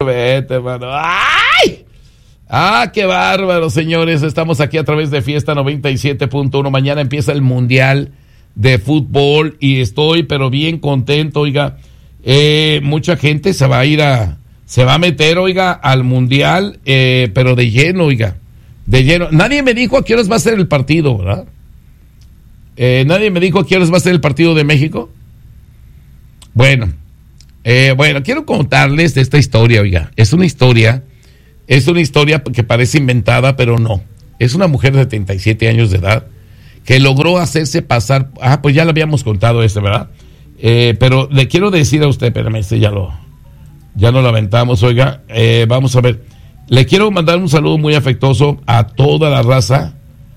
vete, hermano. ¡Ay! ¡Ah, qué bárbaro, señores! Estamos aquí a través de Fiesta 97.1. Mañana empieza el Mundial de Fútbol y estoy, pero bien contento, oiga. Mucha gente se va a meter, oiga, al Mundial, pero de lleno, oiga. De lleno. Nadie me dijo a qué horas va a ser el partido, ¿verdad? Nadie me dijo a qué horas va a ser el partido de México. Bueno, quiero contarles de esta historia, oiga. Es una historia que parece inventada, pero no. Es una mujer de 77 años de edad que logró hacerse pasar. Pues ya lo habíamos contado ¿verdad? Pero le quiero decir a usted, espérame, ya no lo aventamos, oiga. Vamos a ver. Le quiero mandar un saludo muy afectuoso a toda la raza.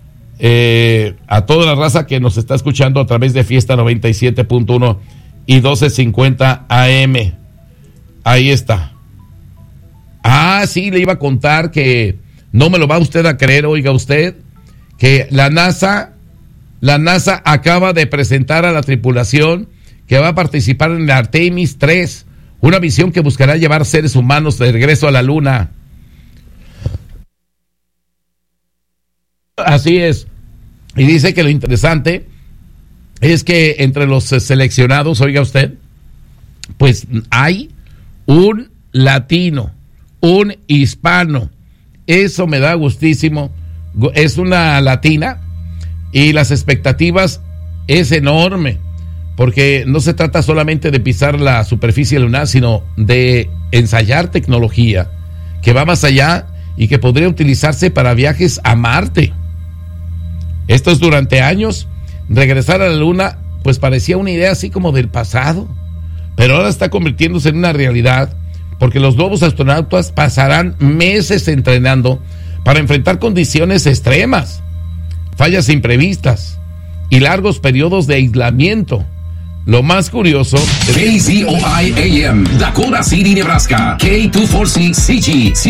A toda la raza que nos está escuchando a través de Fiesta 97.1 y 1250 AM. Ahí está. Sí, le iba a contar que no me lo va usted a creer, oiga usted, que la NASA acaba de presentar a la tripulación que va a participar en la Artemis 3, una misión que buscará llevar seres humanos de regreso a la Luna. Así es. Y dice que lo interesante es que entre los seleccionados, oiga usted, pues hay un latino, un hispano. Eso me da gustísimo. Es una latina y las expectativas es enorme, porque no se trata solamente de pisar la superficie lunar, sino de ensayar tecnología que va más allá y que podría utilizarse para viajes a Marte. Esto es durante años. Regresar a la Luna pues parecía una idea así como del pasado, pero ahora está convirtiéndose en una realidad, porque los nuevos astronautas pasarán meses entrenando para enfrentar condiciones extremas, fallas imprevistas y largos periodos de aislamiento. Lo más curioso... KZOI AM, Dakota City, Nebraska. K246CG,